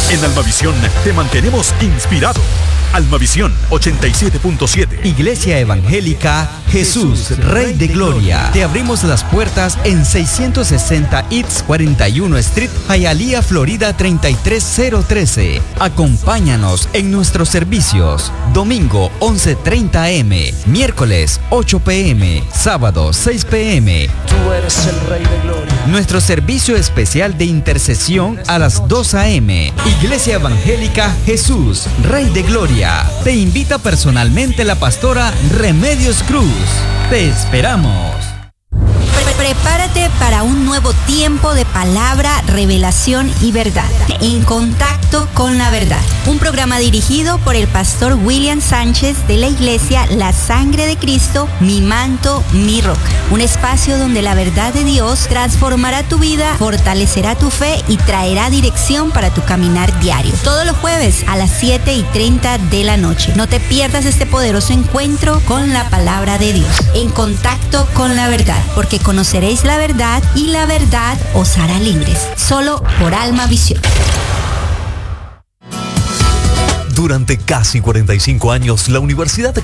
En Almavisión te mantenemos inspirado. Almavisión 87.7. Iglesia Evangélica Jesús, Rey de Gloria. Te abrimos las puertas en 660 East 41 Street, Hialeah, Florida 33013. Acompáñanos en nuestros servicios. Domingo 11:30 am, miércoles 8 p.m, sábado 6 p.m. Tú eres el Rey de Gloria. Nuestro servicio especial de intercesión a las 2 a.m. Iglesia Evangélica Jesús, Rey de Gloria. Te invita personalmente la pastora Remedios Cruz. Te esperamos. Prepárate para un nuevo tiempo de palabra, revelación y verdad. En contacto con la verdad. Un programa dirigido por el pastor William Sánchez de la iglesia La Sangre de Cristo, Mi Manto, Mi Roca. Un espacio donde la verdad de Dios transformará tu vida, fortalecerá tu fe y traerá dirección para tu caminar diario. Todos los jueves a las 7:30 de la noche. No te pierdas este poderoso encuentro con la palabra de Dios. En contacto con la verdad, porque conoceréis la verdad y la verdad os hará libres. Solo por Almavisión. Durante casi 45 años, la Universidad